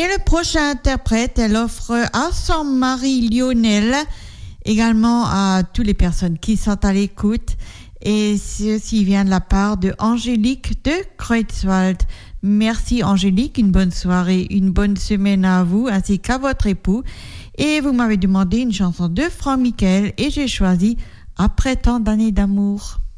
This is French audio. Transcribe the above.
le prochain interprète, elle offre à son mari Lionel, également à toutes les personnes qui sont à l'écoute. Et ceci vient de la part de Angélique de Kreutzwald. Merci Angélique, une bonne soirée, une bonne semaine à vous ainsi qu'à votre époux. Et vous m'avez demandé une chanson de Franck Michael et j'ai choisi Après tant d'années d'amour.